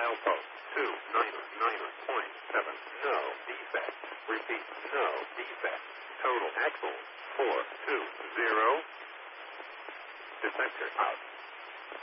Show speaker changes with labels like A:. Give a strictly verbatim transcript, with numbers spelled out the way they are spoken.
A: milepost. two niner niner point seven. No defect. Repeat, no defect. Total axle. four two zero. Detector out.